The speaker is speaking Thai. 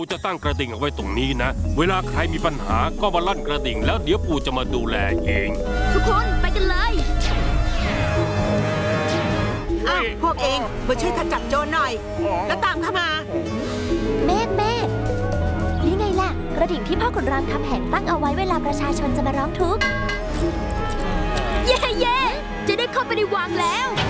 ปู่จะตั้งกระดิ่งเอาไว้ตรงนี้นะเวลาใครมีปัญหาก็มาลั่นกระดิ่งแล้วเดี๋ยวปู่จะมาดูแลเองทุกคนไปกันเลยพวกเองมาช่วยขจัดโจรหน่อยแล้วตามเข้ามาเมฆนี่ไงล่ะกระดิ่งที่พ่อขุนรามคำแหงตั้งเอาไว้เวลาประชาชนจะมาร้องทุกข์เย่จะได้เข้าไปในวังแล้ว